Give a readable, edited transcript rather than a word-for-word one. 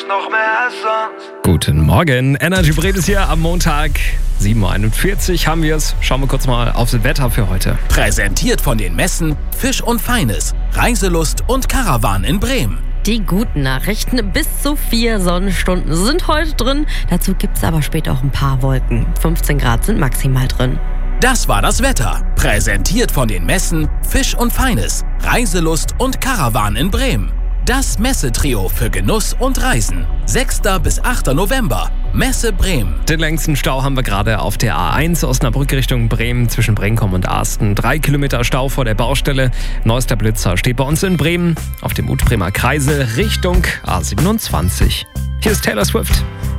noch mehr als sonst. Guten Morgen, Energy Bremen ist hier am Montag. 7.41 Uhr haben wir es. Schauen wir kurz mal aufs Wetter für heute. Präsentiert von den Messen Fisch und Feines, Reiselust und Caravan in Bremen. Die guten Nachrichten, bis zu 4 Sonnenstunden sind heute drin. Dazu gibt es aber später auch ein paar Wolken. 15 Grad sind maximal drin. Das war das Wetter. Präsentiert von den Messen Fisch und Feines, Reiselust und Caravan in Bremen. Das Messetrio für Genuss und Reisen. 6. bis 8. November. Messe Bremen. Den längsten Stau haben wir gerade auf der A1 Osnabrück Richtung Bremen zwischen Brenkom und Arsten. 3 Kilometer Stau vor der Baustelle. Neuester Blitzer steht bei uns in Bremen auf dem Ut-Bremer Kreisel Richtung A27. Hier ist Taylor Swift.